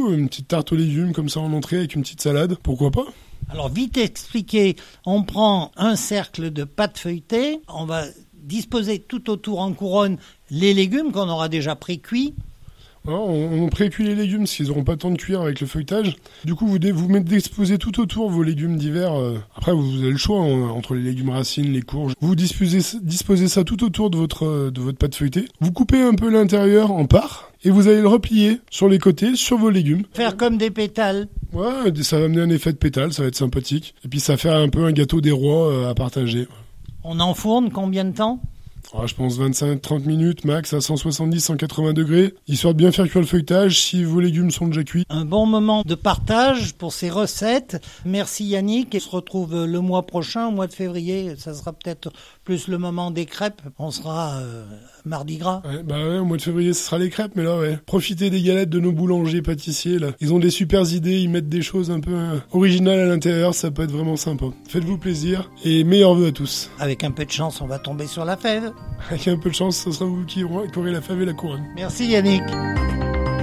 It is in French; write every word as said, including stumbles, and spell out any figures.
coup, une petite tarte aux légumes comme ça en entrée avec une petite salade, pourquoi pas? Alors vite expliqué, on prend un cercle de pâte feuilletée, on va disposer tout autour en couronne les légumes qu'on aura déjà pré-cuits. Alors, on, on pré-cuit les légumes parce qu'ils n'auront pas le temps de cuire avec le feuilletage. Du coup, vous, dé- vous mettez d'exposer tout autour vos légumes d'hiver. euh, Après, vous avez le choix hein, entre les légumes racines, les courges. Vous disposez, disposez ça tout autour de votre, euh, de votre pâte feuilletée. Vous coupez un peu l'intérieur en parts et vous allez le replier sur les côtés, sur vos légumes. Faire comme des pétales. Ouais, ça va amener un effet de pétale, ça va être sympathique. Et puis ça va faire un peu un gâteau des rois euh, à partager. On enfourne combien de temps? Ah, je pense vingt-cinq trente minutes max à cent soixante-dix à cent quatre-vingts degrés, histoire de bien faire cuire le feuilletage si vos légumes sont déjà cuits. Un bon moment de partage pour ces recettes. Merci Yannick. On se retrouve le mois prochain, au mois de février. Ça sera peut-être plus le moment des crêpes. On sera euh, mardi gras. Ouais, bah ouais, au mois de février, ce sera les crêpes, mais là, ouais. Profitez des galettes de nos boulangers pâtissiers, là. Ils ont des super idées, ils mettent des choses un peu euh, originales à l'intérieur, ça peut être vraiment sympa. Faites-vous plaisir et meilleurs vœux à tous. Avec un peu de chance, on va tomber sur la fève. Avec un peu de chance, ce sera vous qui aurez qui aurez la fève et la couronne. Merci Yannick.